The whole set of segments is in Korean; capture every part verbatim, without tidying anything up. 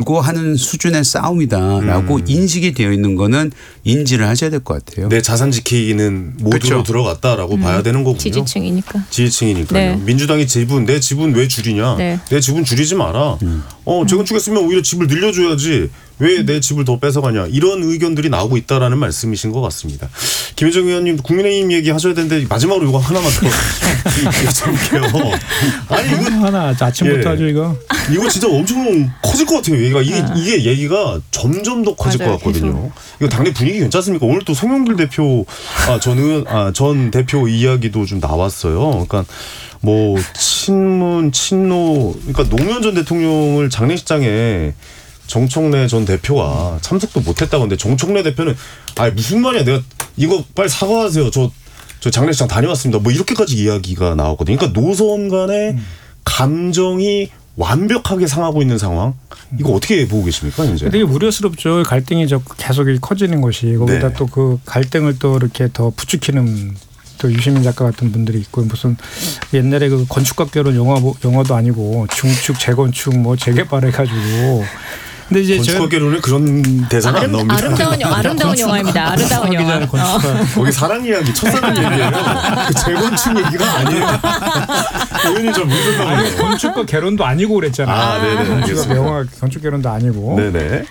걸고 하는 수준의 싸움이다라고 음. 인식이 되어 있는 거는 인지를 하셔야 될 것 같아요. 내 자산 지키기는 모두로 그렇죠. 들어갔다라고 음. 봐야 되는 거군요. 지지층이니까. 지지층이니까요. 네. 민주당이 지분, 내 지분 왜 줄이냐. 네. 내 지분 줄이지 마라. 음. 어, 재건축했으면 오히려 집을 늘려줘야지. 왜 내 집을 더 뺏어가냐. 이런 의견들이 나오고 있다라는 말씀이신 것 같습니다. 김현정 의원님 국민의힘 얘기하셔야 되는데 마지막으로 이거 하나만 더 여쭤볼게요. 아니 이거 하나 아침부터 예. 하죠 이거. 이거 진짜 엄청 커질 것 같아요. 얘기가 이게, 아. 이게 얘기가 점점 더 커질 맞아요. 것 같거든요. 계속. 이거 당내 분위기 괜찮습니까? 오늘 또 송영길 대표 아, 전, 아, 전 대표 이야기도 좀 나왔어요. 그러니까 뭐 친문 친노 그러니까 노무현 전 대통령을 장례식장에 정청래 전 대표가 참석도 못했다고 하는데 정청래 대표는 아 무슨 말이야 내가 이거 빨리 사과하세요. 저, 저 장례식장 다녀왔습니다. 뭐 이렇게까지 이야기가 나왔거든요. 그러니까 노선 간의 음. 감정이 완벽하게 상하고 있는 상황. 이거 어떻게 보고 계십니까? 이제 되게 우려스럽죠. 갈등이 계속 커지는 것이 거기다 네. 또 그 갈등을 또 이렇게 더 부추기는 또 유시민 작가 같은 분들이 있고 무슨 옛날에 그 건축학 결혼 영화 영화도 아니고 중축 재건축 뭐 재개발 해가지고. 근데 이제 건축학 결혼은 그런 대사가 아름, 안 나옵니다. 아름다운 아름다운 영화입니다. 아름다운 영화. 어. 거기 사랑 이야기, 첫사랑 얘기예요. 그 재건축 얘기가 아니에요. 의원님 잘 모르셨나 보네요. 건축과 결혼도 아니고 그랬잖아요. 아, 네네. 건축과 영화 건축 결혼도 아니고. 네네. 네.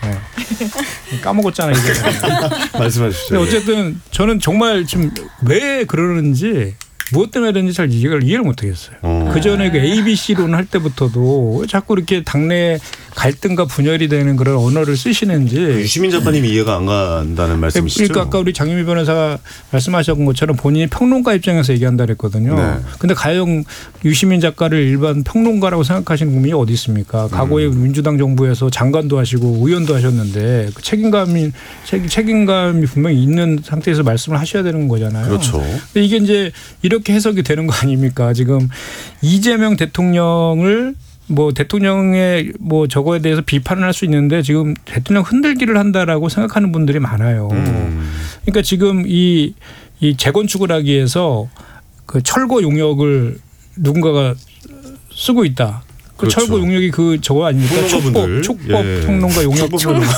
까먹었잖아요 이제. 말씀하십시오. 근데 어쨌든 저는 정말 지금 왜 그러는지. 무엇 때문에 그런지 잘 이해를, 이해를 못하겠어요. 어. 그전에 그 에이비씨론 할 때부터도 왜 자꾸 이렇게 당내 갈등과 분열이 되는 그런 언어를 쓰시는지. 유시민 작가님이 이해가 안 간다는 말씀이시죠? 그러니까 아까 우리 장유미 변호사가 말씀하셨던 것처럼 본인이 평론가 입장에서 얘기한다 그랬거든요. 그런데 네. 과연 유시민 작가를 일반 평론가라고 생각하시는 국민이 어디 있습니까? 과거에 음. 민주당 정부에서 장관도 하시고 의원도 하셨는데 그 책임감이, 책임감이 분명히 있는 상태에서 말씀을 하셔야 되는 거잖아요. 그렇죠. 근데 이게 이제 이렇게 이렇게 해석이 되는 거 아닙니까? 지금 이재명 대통령을 뭐 대통령의 뭐 저거에 대해서 비판을 할 수 있는데 지금 대통령 흔들기를 한다라고 생각하는 분들이 많아요. 음. 그러니까 지금 이, 이 재건축을 하기 위해서 그 철거 용역을 누군가가 쓰고 있다. 그 그렇죠. 철거 용역이 그 저거 아닙니까? 촉법, 촉법 예. 평론가 용역.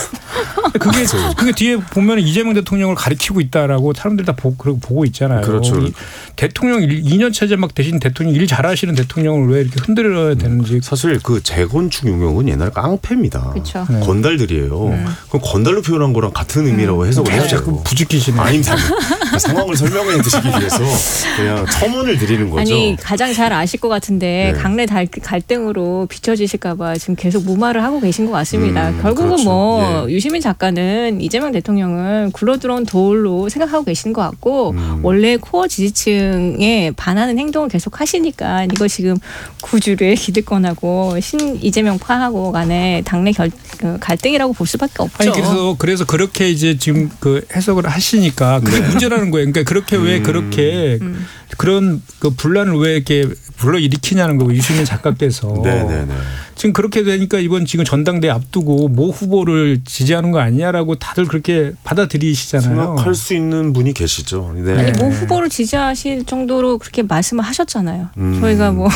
그게 그게 뒤에 보면 이재명 대통령을 가리키고 있다라고 사람들이 다 보고, 보고 있잖아요. 그렇죠. 대통령 이 년 차제 막 대신 대통령 일 잘하시는 대통령을 왜 이렇게 흔들어야 되는지. 사실 그 재건축 용역은 옛날 깡패입니다. 그렇죠. 네. 건달들이에요. 네. 그럼 건달로 표현한 거랑 같은 의미라고 해석을 해야 돼요. 자꾸 부추기시네. 아닙니다. 상황을 설명해 드리기 위해서 그냥 첨언을 드리는 거죠. 아니 가장 잘 아실 것 같은데 네. 당내 갈등으로 비춰지실까 봐 지금 계속 무마를 하고 계신 것 같습니다. 음, 결국은 그렇죠. 뭐 예. 유시민 작가는 이재명 대통령은 굴러들어온 돌로 생각하고 계신 것 같고 음. 원래 코어 지지층에 반하는 행동을 계속 하시니까 이거 지금 구주류의 기득권하고 신 이재명 파하고 간의 당내 결, 그 갈등이라고 볼 수밖에 없죠. 아니 그래서 그래서 그렇게 이제 지금 그 해석을 하시니까 그게 네. 문제라는 거예요. 그러니까 그렇게 왜 음. 그렇게 음. 그런 그 분란을 왜 이렇게 불러일으키냐는 거고 유시민 작가께서. 네네네. 지금 그렇게 되니까 이번 지금 전당대 앞두고 모 후보를 지지하는 거 아니냐라고 다들 그렇게 받아들이시잖아요. 생각할 수 있는 분이 계시죠. 네. 아니 모 후보를 지지하실 정도로 그렇게 말씀을 하셨잖아요. 음. 저희가 뭐.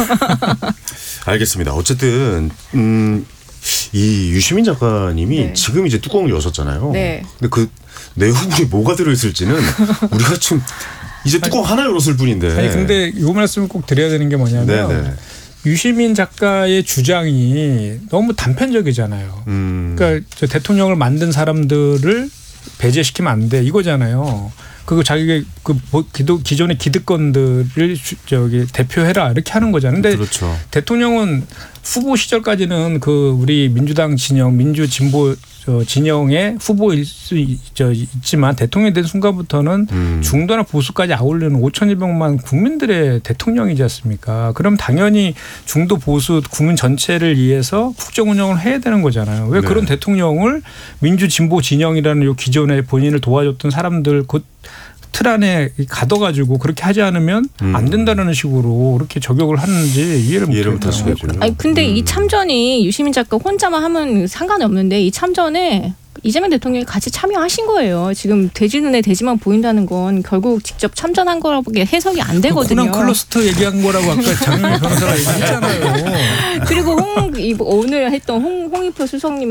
알겠습니다. 어쨌든 음, 이 유시민 작가님이 네. 지금 이제 뚜껑을 여셨잖아요. 네. 근데 그 내후보에 뭐가 들어있을지는 우리가 지금 이제 뚜껑 아니, 하나 열었을 뿐인데. 아니 근데 이 말씀을 꼭 드려야 되는 게 뭐냐면 네네. 유시민 작가의 주장이 너무 단편적이잖아요. 음. 그러니까 저 대통령을 만든 사람들을 배제시키면 안 돼 이거잖아요. 그리고 자기가 그 기도, 기존의 기득권들을 저기 대표해라 이렇게 하는 거잖아요. 근데 그렇죠. 대통령은 후보 시절까지는 그 우리 민주당 진영, 민주 진보 진영의 후보일 수 있지만 대통령이 된 순간부터는 음. 중도나 보수까지 아울리는 오천이백만 국민들의 대통령이지 않습니까? 그럼 당연히 중도 보수 국민 전체를 위해서 국정 운영을 해야 되는 거잖아요. 왜 네. 그런 대통령을 민주 진보 진영이라는 요 기존에 본인을 도와줬던 사람들 그 틀 안에 가둬가지고 그렇게 하지 않으면 음. 안 된다는 식으로 그렇게 저격을 하는지 이해를 못해요. 아니 근데 음. 이 참전이 유시민 작가 혼자만 하면 상관이 없는데 이 참전에 이재명 대통령이 같이 참여하신 거예요. 지금 돼지 눈에 돼지만 보인다는 건 결국 직접 참전한 거라고 해석이 안 되거든요. 코난 클러스터 얘기한 거라고 아까 장윤희 변호사가 얘기했잖아요. 그리고 홍, 오늘 했던 홍, 홍익표 수석님